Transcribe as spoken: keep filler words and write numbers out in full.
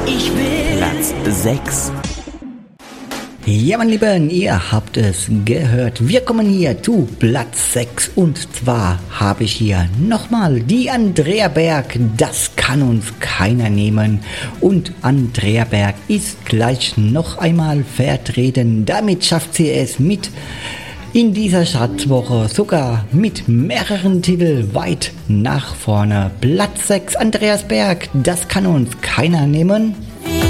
Ich will Platz sechs. Ja, meine Lieben, ihr habt es gehört. Wir kommen hier zu Platz sechs und zwar habe ich hier nochmal die Andrea Berg. Das kann uns keiner nehmen. Und Andrea Berg ist gleich noch einmal vertreten. Damit schafft sie es mit in dieser Schatzwoche sogar mit mehreren Titeln weit nach vorne. Platz sechs, Andreas Berg. Das kann uns keiner nehmen.